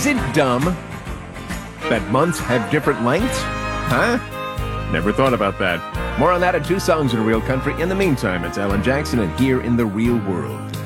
Is it dumb that months have different lengths? Huh? Never thought about that. More on that in 2 songs in Real Country. In the meantime, it's Alan Jackson and Here in the Real World.